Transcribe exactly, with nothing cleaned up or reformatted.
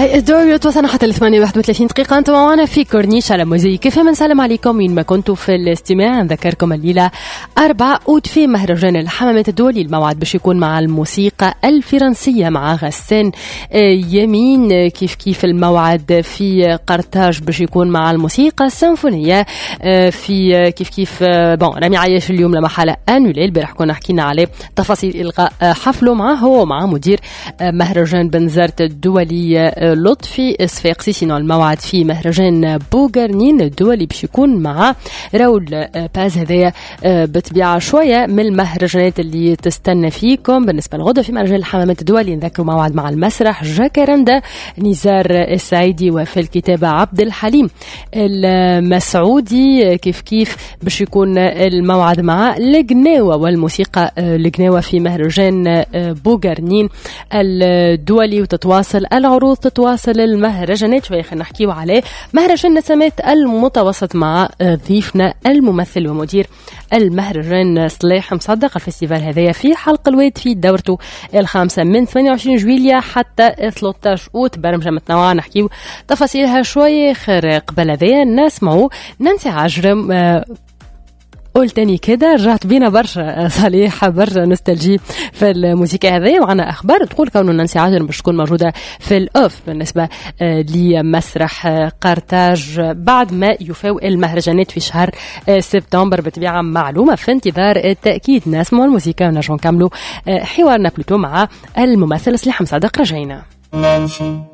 الدور يتوصلنا حتى الثمانية واحد وثلاثين دقيقة. أنتم معنا في كورنيش على موزي. كيف ما نسلم عليكم وين ما كنتوا في الاستماع. نذكركم الليلة أربعة أود في مهرجان الحمامات الدولي. الموعد باش يكون مع الموسيقى الفرنسية مع غسان يمين. كيف كيف الموعد في قرطاج باش يكون مع الموسيقى السيمفونية. في كيف كيف بون رامي عايش اليوم لما حالة أنولي. البارح كنا حكينا عليه تفاصيل إلغاء حفله معه هو مع مدير مهرجان بنزرت الدولي لطفي صفاقسي. سينو الموعد في مهرجان بوغرنين الدولي باش يكون مع راول باز. هذايا بطبيعة شوية من المهرجانات اللي تستنى فيكم. بالنسبة لغدا في مهرجان الحمامات الدولي نذكروا موعد مع المسرح جاكرندا نزار السعيدي وفي الكتابة عبد الحليم المسعودي. كيف كيف باش يكون الموعد مع القناوة والموسيقى القناوة في مهرجان بوغرنين الدولي. وتتواصل العروض تتواصل المهرجانات. شوية خلينا نحكيو عليه مهرجان نسمات المتوسط مع ضيفنا الممثل ومدير المهرجان صلاح مصدق. الفستيفال هذايا في حلق الواد في دورته الخامسة من ثمانية وعشرين جويلية حتى ثلاثة عشر أوت. برمجة متنوعة نحكيو تفاصيلها شوية خير. قبل هذايا نسمعوا نانسي عجرم. آه قلت تاني كده رجعت بينا برشا صالح برشا نوستالجي في الموسيقى هذه. معنا أخبار تقول كونه نانسي عجرم باش تكون موجودة في الأوف بالنسبة لمسرح قرطاج بعد ما يفاو المهرجانات في شهر سبتمبر. بطبيعة معلومة في انتظار التأكيد. نسمع الموسيقى ونرجع نكملوا حوارنا بلوتو مع الممثل صلاح مصدق. رجعينا.